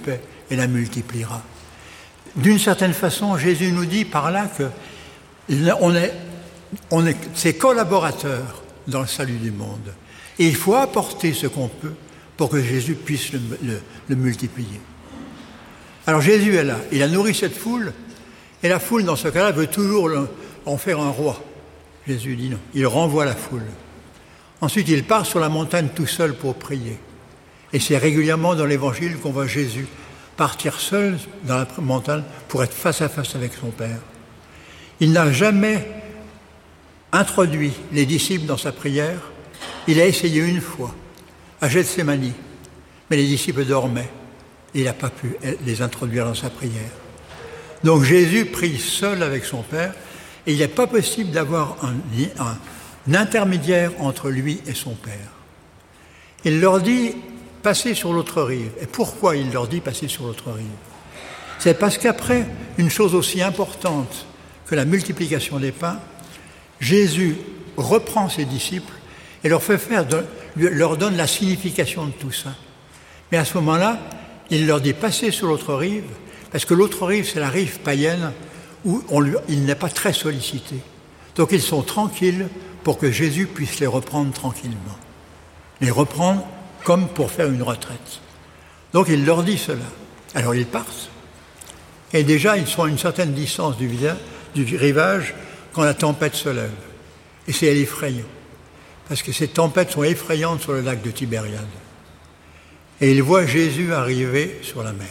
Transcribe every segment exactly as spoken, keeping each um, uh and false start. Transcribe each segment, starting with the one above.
paix et la multipliera. D'une certaine façon, Jésus nous dit par là qu'on est, on est ses collaborateurs dans le salut du monde. Et il faut apporter ce qu'on peut pour que Jésus puisse le, le, le multiplier. Alors Jésus est là, il a nourri cette foule, et la foule, dans ce cas-là, veut toujours le, en faire un roi. Jésus dit non, il renvoie la foule. Ensuite, il part sur la montagne tout seul pour prier. Et c'est régulièrement dans l'Évangile qu'on voit Jésus partir seul dans la montagne pour être face à face avec son Père. Il n'a jamais introduit les disciples dans sa prière. Il a essayé une fois, à Gethsémani, mais les disciples dormaient. Il n'a pas pu les introduire dans sa prière. Donc Jésus prie seul avec son Père, et il n'est pas possible d'avoir un, un, un intermédiaire entre lui et son Père. Il leur dit « passez sur l'autre rive ». Et pourquoi il leur dit « passez sur l'autre rive » ? C'est parce qu'après une chose aussi importante que la multiplication des pains, Jésus reprend ses disciples et leur fait faire, de, leur donne la signification de tout ça. Mais à ce moment-là, il leur dit « passez sur l'autre rive », parce que l'autre rive, c'est la rive païenne où on lui, il n'est pas très sollicité. Donc ils sont tranquilles pour que Jésus puisse les reprendre tranquillement. Les reprendre comme pour faire une retraite. Donc il leur dit cela. Alors ils partent. Et déjà, ils sont à une certaine distance du, du rivage quand la tempête se lève. Et c'est effrayant. Parce que ces tempêtes sont effrayantes sur le lac de Tibériade. Et ils voient Jésus arriver sur la mer.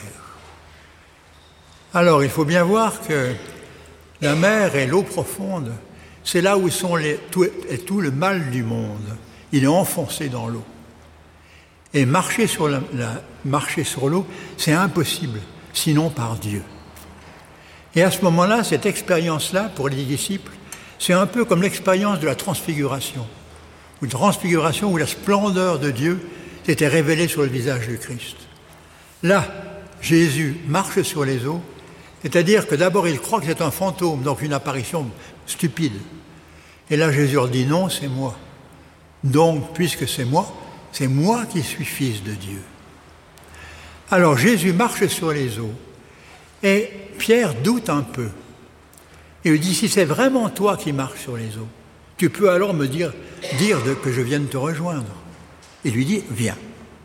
Alors, il faut bien voir que la mer et l'eau profonde, c'est là où sont les, tout, tout le mal du monde. Il est enfoncé dans l'eau. Et marcher sur, la, la, marcher sur l'eau, c'est impossible, sinon par Dieu. Et à ce moment-là, cette expérience-là, pour les disciples, c'est un peu comme l'expérience de la transfiguration. Une transfiguration où la splendeur de Dieu s'était révélée sur le visage du Christ. Là, Jésus marche sur les eaux, c'est-à-dire que d'abord il croit que c'est un fantôme, donc une apparition stupide. Et là Jésus leur dit non, c'est moi. Donc, puisque c'est moi, c'est moi qui suis fils de Dieu. Alors Jésus marche sur les eaux et Pierre doute un peu. Il lui dit, si c'est vraiment toi qui marches sur les eaux, tu peux alors me dire, dire de, que je vienne te rejoindre. Il lui dit, viens.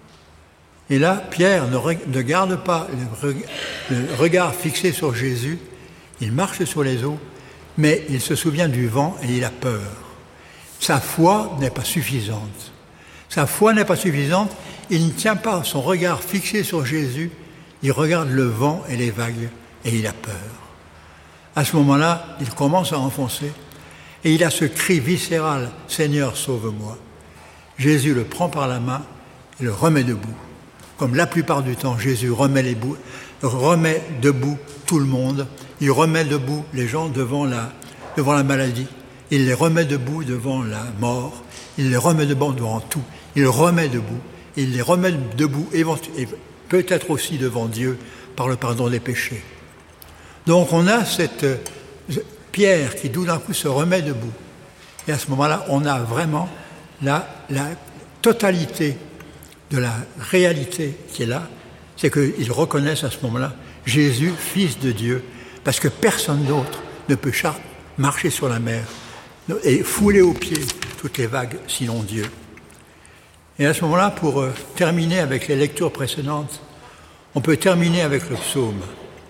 Et là, Pierre ne, re, ne garde pas le, le regard fixé sur Jésus, il marche sur les eaux, mais il se souvient du vent et il a peur. Sa foi n'est pas suffisante. Sa foi n'est pas suffisante, il ne tient pas son regard fixé sur Jésus, il regarde le vent et les vagues et il a peur. À ce moment-là, il commence à enfoncer et il a ce cri viscéral, « Seigneur, sauve-moi ». Jésus le prend par la main et le remet debout. Comme la plupart du temps, Jésus remet, les bouts, remet debout tout le monde. Il remet debout les gens devant la, devant la maladie. Il les remet debout devant la mort. Il les remet debout devant tout. Il remet debout. Il les remet debout, et peut-être aussi devant Dieu, par le pardon des péchés. Donc on a cette pierre qui, tout d'un coup, se remet debout. Et à ce moment-là, on a vraiment la, la totalité de la réalité qui est là, c'est qu'ils reconnaissent à ce moment-là Jésus, fils de Dieu, parce que personne d'autre ne peut marcher sur la mer et fouler aux pieds toutes les vagues, sinon Dieu. Et à ce moment-là, pour euh, terminer avec les lectures précédentes, on peut terminer avec le psaume.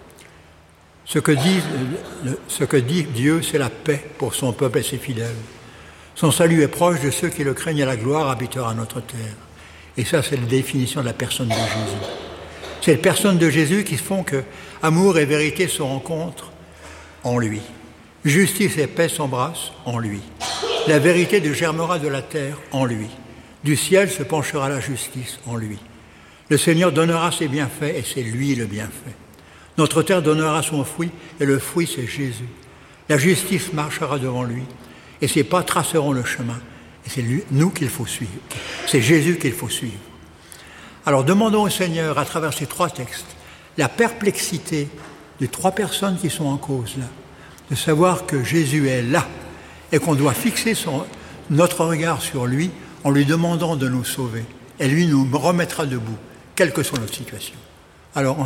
Ce que dit, le, ce que dit Dieu, c'est la paix pour son peuple et ses fidèles. Son salut est proche de ceux qui le craignent, et la gloire habitera notre terre. Et ça, c'est la définition de la personne de Jésus. C'est la personne de Jésus qui font que amour et vérité se rencontrent en lui. Justice et paix s'embrassent en lui. La vérité germera de la terre en lui. Du ciel se penchera la justice en lui. Le Seigneur donnera ses bienfaits et c'est lui le bienfait. Notre terre donnera son fruit et le fruit c'est Jésus. La justice marchera devant lui et ses pas traceront le chemin. Et c'est lui, nous qu'il faut suivre. C'est Jésus qu'il faut suivre. Alors demandons au Seigneur, à travers ces trois textes, la perplexité des trois personnes qui sont en cause là, de savoir que Jésus est là et qu'on doit fixer son, notre regard sur lui en lui demandant de nous sauver. Et lui nous remettra debout, quelle que soit notre situation. Alors